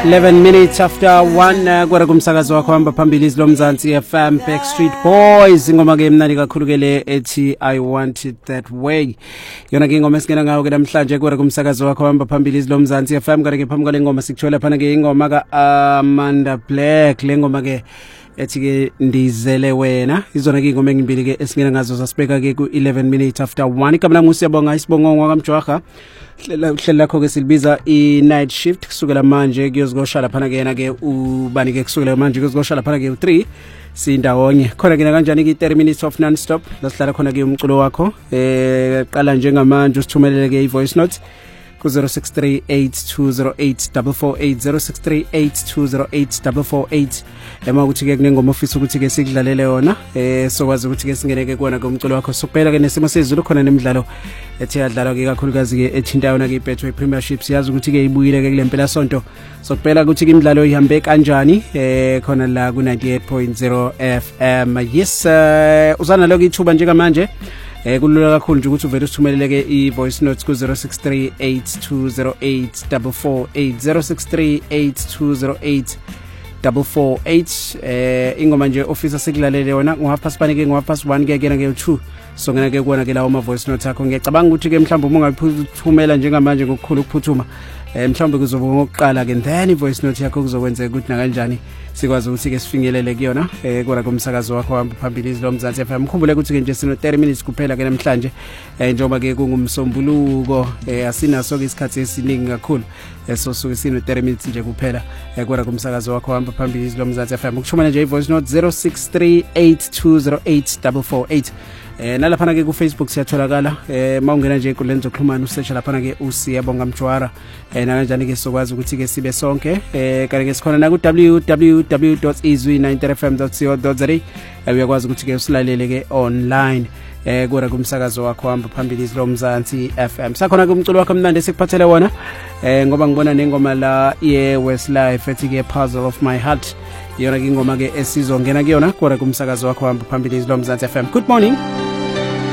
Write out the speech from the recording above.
11 minutes after 1 kwara kumsakazo wakho hamba phambili izilo Mzansi FM Backstreet Boys ingoma ke mnandi kakhulu ke le ethi I Want It That Way yona ke ingoma esingena ngayo ke namhlanje kwara kumsakazo wakho hamba phambili izilo Mzansi FM kare ke phambi kwale ngoma sikuthola phana ke ingoma ka Amanda Black le ngoma ke ethi ke ndizele wena izona ke ingoma engimbili ke esingena ngazo sasibeka ke ku 11 minutes after 1 igama lami usiyabonga isibongo kwaMjwaha hlela lakho ke silibiza I night shift kusukela manje kuyozigoshala phana ke yena ke ubani ke kusukela manje kuyozigoshala phana ke u3 sindawonye khona ke kanjani ke 30 minutes of non stop lasihlala khona ke umculo wakho qala njengamanje usithumelele ke ivoice note ku 0638208480 ema ukuthi ke kunengoma ofisa ukuthi ke sikudlalele yona sokwazi ukuthi ke singeneke kuona komculo wakho sokuphela ke nesimo sezulu khona nemidlalo ethi yadlalwa ke kakhulukazi ke ethinta yona ke iBetway Premiership siyazi ukuthi ke ibuyile ke kulempela sonto sokuphela ukuthi ke imidlalo ihambe kanjani khona la ku 98.0 FM yes uzana lokho ithuba njengamanje kulula kakhulu nje ukuthi uvele usithumelele ke ivoice notes ku 0638208480 0638208480 ingoma nje officer sekulalele yona ngo1:30 ke ngo1:30 ke kena ke 2 so ngena ke kuona ke lawo ma voice notes akho ngiyacabanga ukuthi ke mhlawumbe ungaphithumela njengamanje ngokukhulu ukuphuthuma mhlawumbe kuzoba ngokuqala ke then ivoice note yakho kuzokwenzeka ukuthi na kanjani sikwazi ukuthi ke sifingelele kuyona kora kumsakazo wakho hamba phambili izilo Mzansi FM mkhumbule ukuthi ke nje sino 30 minutes kuphela ke namhlanje njengoba ke kungumsombuluko asinaso ke isikhathi esiningi kakhulu so suke sino 30 minutes nje kuphela kora kumsakazo wakho hamba phambili izilo Mzansi FM ukuthumela nje ivoice note 0638208448 nalaphana ke ku Facebook siyatholakala mawungena nje enkundleni zokuxhumana usearch laphana ke usiyabonga Mjwara nakanjani ke sokwazi ukuthi ke sibe sonke kare ke sikhona na ku www.izwi93fm.co.za uyakwazi ukuthi ke usilalele ke online kura kumsakazo wakho hamba phambili izilo Mzansi FM sakhona ke umculo wakho mnandi sikuphathele wona ngoba ngibona nengoma la ye Westlife ethi ke Puzzle of My Heart yona ke ingoma ke esizongena kuyona kura kumsakazo wakho hamba phambili izilo Mzansi FM good morning